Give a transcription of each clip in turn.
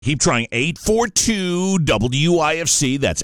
Keep trying 842-WIFC. That's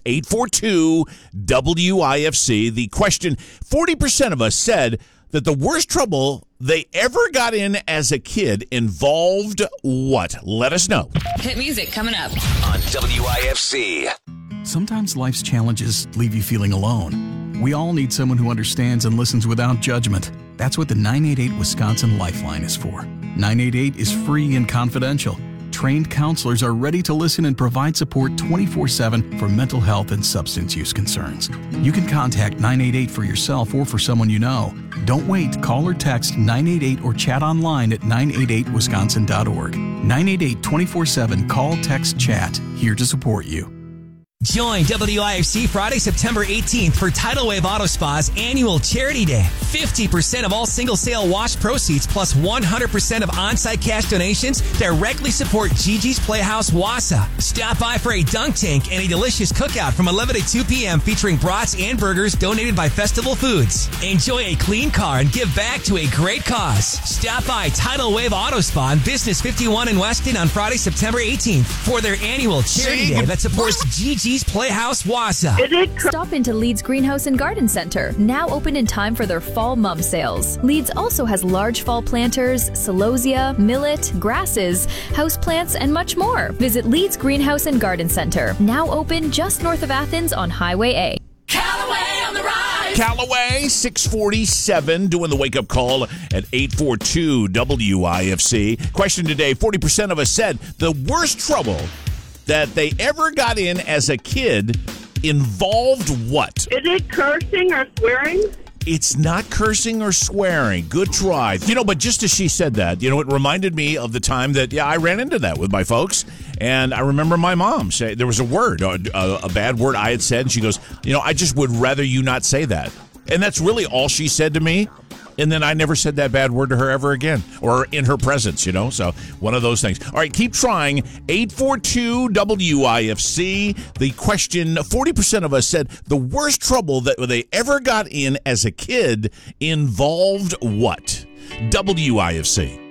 842-WIFC. The question, 40% of us said that the worst trouble they ever got in as a kid involved what? Let us know. Hit music coming up on WIFC. Sometimes life's challenges leave you feeling alone. We all need someone who understands and listens without judgment. That's what the 988 Wisconsin Lifeline is for. 988 is free and confidential. Trained counselors are ready to listen and provide support 24/7 for mental health and substance use concerns. You can contact 988 for yourself or for someone you know. Don't wait. Call or text 988 or chat online at 988wisconsin.org. 988 24/7. Call, text, chat. Here to support you. Join WIFC Friday, September 18th for Tidal Wave Auto Spa's annual Charity Day. 50% of all single sale wash proceeds plus 100% of on-site cash donations directly support Gigi's Playhouse Wausau. Stop by for a dunk tank and a delicious cookout from 11 to 2 p.m. featuring brats and burgers donated by Festival Foods. Enjoy a clean car and give back to a great cause. Stop by Tidal Wave Auto Spa on Business 51 in Weston on Friday, September 18th for their annual Charity Day that supports Gigi's Playhouse Wausau. Stop into Leeds Greenhouse and Garden Center, now open in time for their fall mum sales. Leeds also has large fall planters, celosia, millet, grasses, houseplants, and much more. Visit Leeds Greenhouse and Garden Center, now open just north of Athens on Highway A. Callaway on the rise. Callaway, 647, doing the wake-up call at 842-WIFC. Question today, 40% of us said the worst trouble that they ever got in as a kid involved what? Is it cursing or swearing? It's not cursing or swearing. Good try. But just as she said that, it reminded me of the time that, I ran into that with my folks. And I remember my mom say there was a word, a bad word I had said. And she goes, I just would rather you not say that. And that's really all she said to me. And then I never said that bad word to her ever again, or in her presence, So one of those things. All right, keep trying. 842-WIFC. The question, 40% of us said the worst trouble that they ever got in as a kid involved what? WIFC.